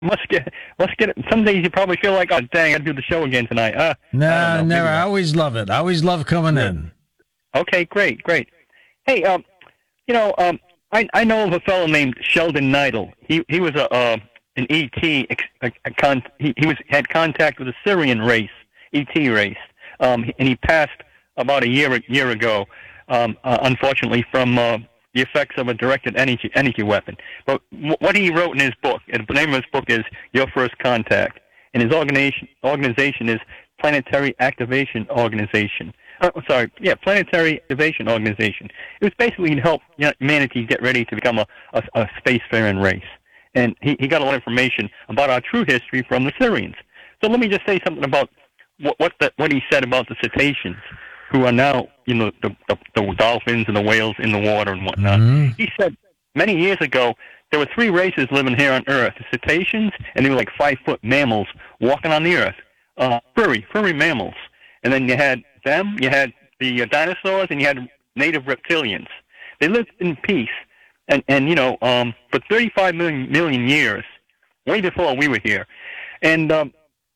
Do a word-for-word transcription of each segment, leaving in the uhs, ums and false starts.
Must get, must get. Some days you probably feel like, oh dang, I do the show again tonight. Uh, I don't Nah, know. never. Maybe I not. always love it. I always love coming Yeah. in. Okay, great, great. Hey, um, you know, um, I I know of a fellow named Sheldon Neidl. He he was a uh, an E T. Ex, a, a con, he he was had contact with a Syrian race, E T race. Um, and he passed about a year a year ago. Um, uh, unfortunately, from uh, the effects of a directed energy energy weapon. But w- what he wrote in his book, and the name of his book is Your First Contact, and his organization organization is Planetary Activation Organization. Uh, sorry, yeah, Planetary Activation Organization. It was basically to help humanity get ready to become a, a, a spacefaring race. And he, he got a lot of information about our true history from the Syrians. So let me just say something about what what, the, what he said about the cetaceans, who are now, you know, the, the, the dolphins and the whales in the water and whatnot. Mm-hmm. He said many years ago there were three races living here on Earth: the cetaceans, and they were like five-foot mammals walking on the Earth, uh, furry, furry mammals. And then you had them, you had the uh, dinosaurs, and you had native reptilians. They lived in peace, and and you know, um, for thirty-five million million years, way before we were here. And um,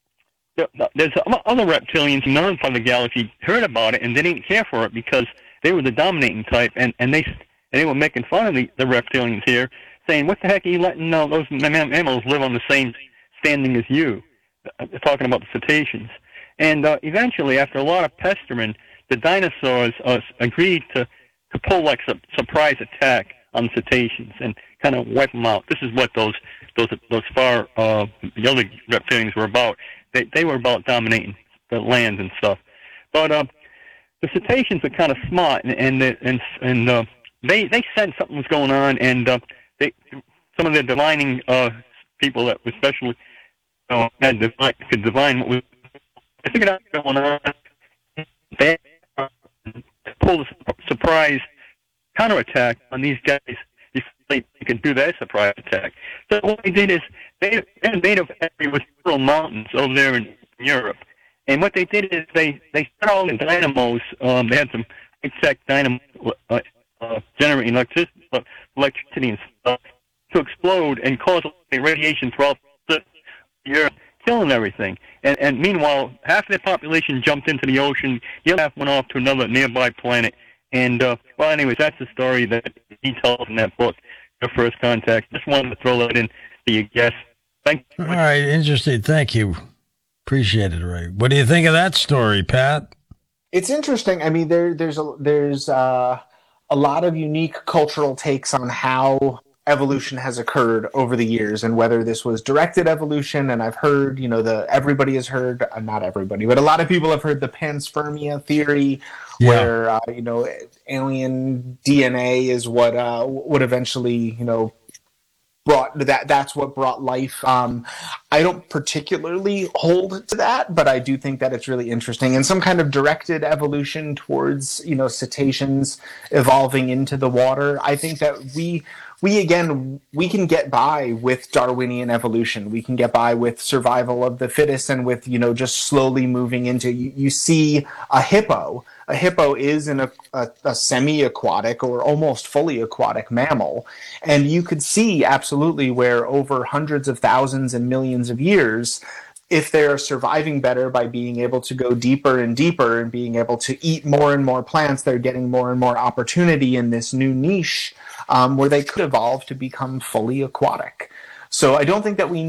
there's other reptilians in another part of the galaxy heard about it, and they didn't care for it because they were the dominating type, and and they and they were making fun of the, the reptilians here, saying, "What the heck are you letting uh, those mammals live on the same standing as you?" Uh, talking about the cetaceans. And uh, eventually, after a lot of pestering, the dinosaurs uh, agreed to, to pull like a surprise attack on the cetaceans and kind of wipe them out. This is what those those those far uh, the other reptilians were about. They they were about dominating the land and stuff. But uh, the cetaceans are kind of smart, and and and, and uh, they they sensed something was going on, and uh, they some of the divining uh, people that were especially uh, had divine, could divine what was I figured out what's going on. They uh, pulled a surprise counterattack on these guys before they could do their surprise attack. So what they did is they their native area was several mountains over there in Europe, and what they did is they they set all the dynamos. Um, they had some high-tech dynamo uh, uh, generating electricity, uh, electricity and stuff to explode and cause a radiation throughout the Europe, killing everything. And, and meanwhile, half the population jumped into the ocean. The other half went off to another nearby planet. And, uh, well, anyways, that's the story that he tells in that book, Your First Contact. Just wanted to throw that in to your guest. Thank you. All right, interesting. Thank you. Appreciate it, Ray. What do you think of that story, Pat? It's interesting. I mean, there, there's a, there's uh, a lot of unique cultural takes on how evolution has occurred over the years and whether this was directed evolution. And I've heard, you know, the everybody has heard, uh, not everybody, but a lot of people have heard the panspermia theory, Yeah. where uh, you know, alien D N A is what uh, would eventually, you know, brought that that's what brought life. um I don't particularly hold to that, but I do think that it's really interesting, and some kind of directed evolution towards, you know, cetaceans evolving into the water. I think that we we again we can get by with Darwinian evolution. We can get by with survival of the fittest, and with, you know, just slowly moving into, you, you see a hippo a hippo is an, a, a, a semi-aquatic or almost fully aquatic mammal. And you could see absolutely where over hundreds of thousands and millions of years, if they're surviving better by being able to go deeper and deeper and being able to eat more and more plants, they're getting more and more opportunity in this new niche, um, where they could evolve to become fully aquatic. So I don't think that we